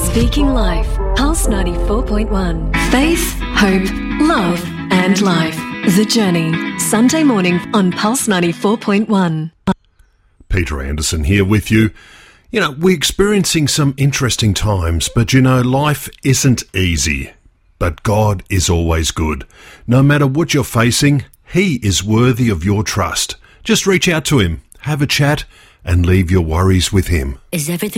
Speaking Life, Pulse 94.1. Faith, hope, love and life. The Journey, Sunday morning on Pulse 94.1. Peter Anderson here with you. You know, we're experiencing some interesting times, but you know, life isn't easy. But God is always good. No matter what you're facing, He is worthy of your trust. Just reach out to Him, have a chat, and leave your worries with Him. Is everything